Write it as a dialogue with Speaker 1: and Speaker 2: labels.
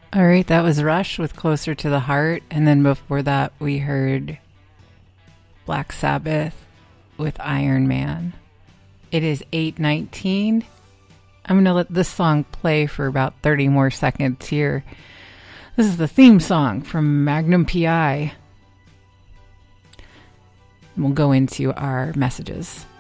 Speaker 1: All right, that was Rush with Closer to the Heart. And then before that, we heard Black Sabbath with Iron Man. It is 8:19. I'm going to let this song play for about 30 more seconds here. This is the theme song from Magnum PI. We'll go into our messages.